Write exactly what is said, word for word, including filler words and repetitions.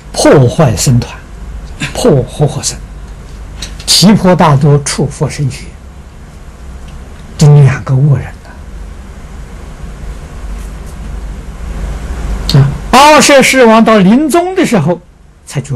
破坏僧团，破活活僧，提婆达多处佛身学，这两个恶人呢、啊？阿舍世王到临终的时候才觉